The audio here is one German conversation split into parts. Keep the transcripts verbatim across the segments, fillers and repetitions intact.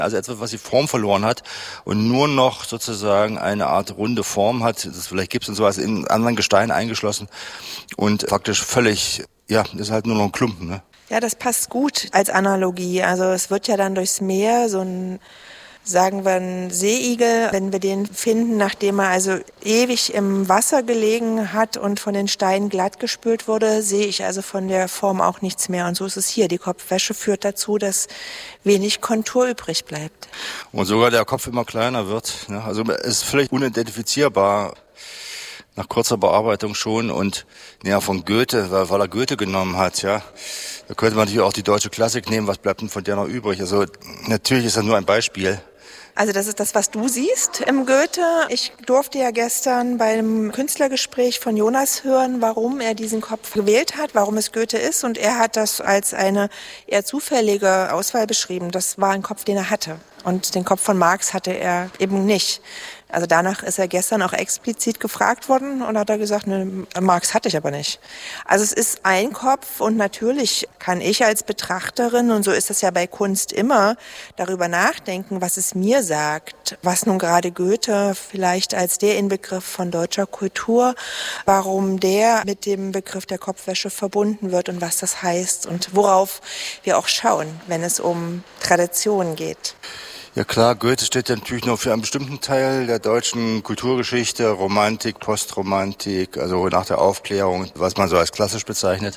Also etwas, was die Form verloren hat und nur noch sozusagen eine Art runde Form hat. Das vielleicht Gips und sowas in anderen Gesteinen eingeschlossen und praktisch völlig, ja, ist halt nur noch ein Klumpen, ne? Ja, das passt gut als Analogie. Also es wird ja dann durchs Meer so ein, sagen wir, ein Seeigel, wenn wir den finden, nachdem er also ewig im Wasser gelegen hat und von den Steinen glatt gespült wurde, sehe ich also von der Form auch nichts mehr. Und so ist es hier. Die Kopfwäsche führt dazu, dass wenig Kontur übrig bleibt. Und sogar der Kopf immer kleiner wird, ne? Also es ist völlig unidentifizierbar. Nach kurzer Bearbeitung schon und ja, von Goethe, weil, weil er Goethe genommen hat, ja. Da könnte man natürlich auch die deutsche Klassik nehmen, was bleibt denn von der noch übrig? Also natürlich ist das nur ein Beispiel. Also das ist das, was du siehst im Goethe. Ich durfte ja gestern beim Künstlergespräch von Jonas hören, warum er diesen Kopf gewählt hat, warum es Goethe ist. Und er hat das als eine eher zufällige Auswahl beschrieben. Das war ein Kopf, den er hatte. Und den Kopf von Marx hatte er eben nicht. Also danach ist er gestern auch explizit gefragt worden und hat er gesagt, ne, Marx hatte ich aber nicht. Also es ist ein Kopf und natürlich kann ich als Betrachterin, und so ist es ja bei Kunst immer, darüber nachdenken, was es mir sagt, was nun gerade Goethe vielleicht als der Inbegriff von deutscher Kultur, warum der mit dem Begriff der Kopfwäsche verbunden wird und was das heißt und worauf wir auch schauen, wenn es um Tradition geht. Ja klar, Goethe steht ja natürlich nur für einen bestimmten Teil der deutschen Kulturgeschichte, Romantik, Postromantik, also nach der Aufklärung, was man so als klassisch bezeichnet.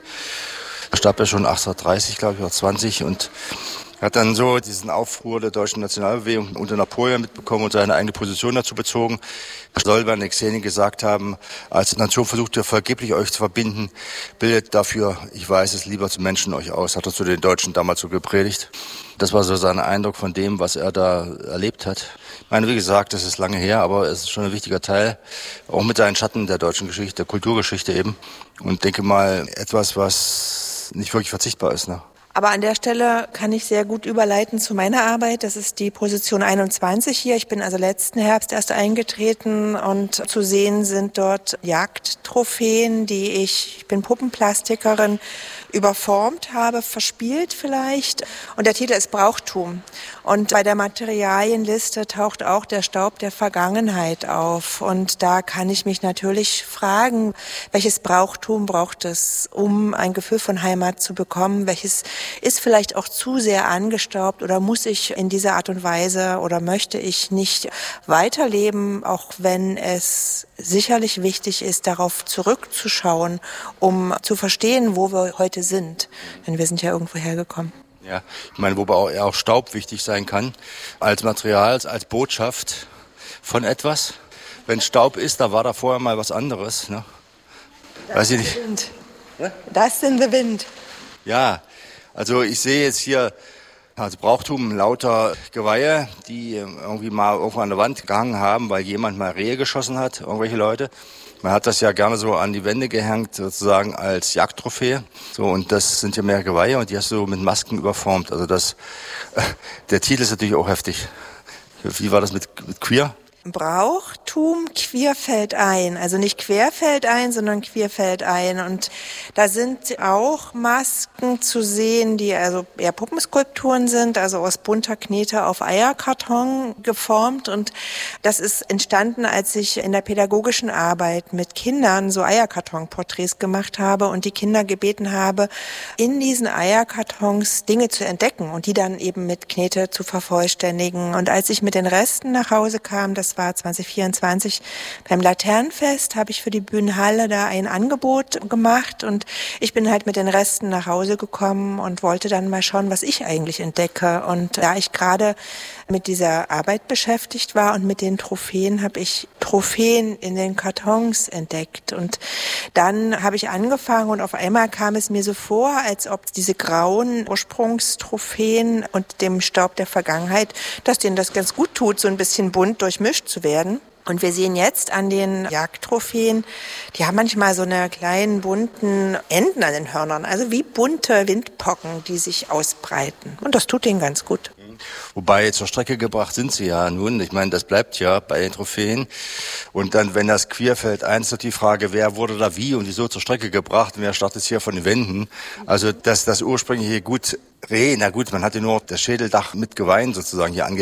Er starb ja schon achtzehnhundertdreißig, glaube ich, oder zwanzig und hat dann so diesen Aufruhr der deutschen Nationalbewegung unter Napoleon mitbekommen und seine eigene Position dazu bezogen. Stolberg und Xeni gesagt haben, als die Nation versuchte, vergeblich euch zu verbinden, bildet dafür, ich weiß es, lieber zu Menschen euch aus, hat er zu den Deutschen damals so gepredigt. Das war so sein Eindruck von dem, was er da erlebt hat. Ich meine, wie gesagt, das ist lange her, aber es ist schon ein wichtiger Teil, auch mit seinen Schatten der deutschen Geschichte, der Kulturgeschichte eben. Und denke mal, etwas, was nicht wirklich verzichtbar ist, ne? Aber an der Stelle kann ich sehr gut überleiten zu meiner Arbeit. Das ist die Position einundzwanzig hier. Ich bin also letzten Herbst erst eingetreten und zu sehen sind dort Jagdtrophäen, die ich, ich bin Puppenplastikerin, überformt habe, verspielt vielleicht. Und der Titel ist Brauchtum. Und bei der Materialienliste taucht auch der Staub der Vergangenheit auf. Und da kann ich mich natürlich fragen, welches Brauchtum braucht es, um ein Gefühl von Heimat zu bekommen? Welches ist vielleicht auch zu sehr angestaubt oder muss ich in dieser Art und Weise oder möchte ich nicht weiterleben, auch wenn es sicherlich wichtig ist, darauf zurückzuschauen, um zu verstehen, wo wir heute sind. Denn wir sind ja irgendwo hergekommen. Ja, ich meine, wobei auch, auch Staub wichtig sein kann, als Material, als Botschaft von etwas. Wenn Staub ist, da war da vorher mal was anderes, ne? Das Weiß ich ist nicht. der Wind. Ja? Das ist der Wind. Ja, also ich sehe jetzt hier also Brauchtum lauter Geweihe, die irgendwie mal irgendwo an der Wand gehangen haben, weil jemand mal Rehe geschossen hat, irgendwelche Leute. Man hat das ja gerne so an die Wände gehängt, sozusagen als Jagdtrophäe. So, und das sind ja mehr Geweihe und die hast du mit Masken überformt. Also das, äh, der Titel ist natürlich auch heftig. Wie war das mit, mit Queer? Brauchtum queer fällt ein, also nicht quer fällt ein, sondern queer fällt ein und da sind auch Masken zu sehen, die also eher Puppenskulpturen sind, also aus bunter Knete auf Eierkarton geformt und das ist entstanden, als ich in der pädagogischen Arbeit mit Kindern so Eierkartonporträts gemacht habe und die Kinder gebeten habe, in diesen Eierkartons Dinge zu entdecken und die dann eben mit Knete zu vervollständigen und als ich mit den Resten nach Hause kam, das war zwanzig vierundzwanzig beim Laternenfest, habe ich für die Bühnenhalle da ein Angebot gemacht und ich bin halt mit den Resten nach Hause gekommen und wollte dann mal schauen, was ich eigentlich entdecke. Und da ich gerade mit dieser Arbeit beschäftigt war und mit den Trophäen, habe ich Trophäen in den Kartons entdeckt. Und dann habe ich angefangen und auf einmal kam es mir so vor, als ob diese grauen Ursprungstrophäen und dem Staub der Vergangenheit, dass denen das ganz gut tut, so ein bisschen bunt durchmischt zu werden. Und wir sehen jetzt an den Jagdtrophäen, die haben manchmal so eine kleinen bunten Enden an den Hörnern, also wie bunte Windpocken, die sich ausbreiten. Und das tut denen ganz gut. Wobei zur Strecke gebracht sind sie ja nun. Ich meine, das bleibt ja bei den Trophäen. Und dann, wenn das queer fällt, eins ist die Frage, wer wurde da wie und wieso zur Strecke gebracht und wer startet hier von den Wänden. Also, dass das ursprüngliche Gut Reh, na gut, man hatte nur das Schädeldach mit Geweihen sozusagen hier ange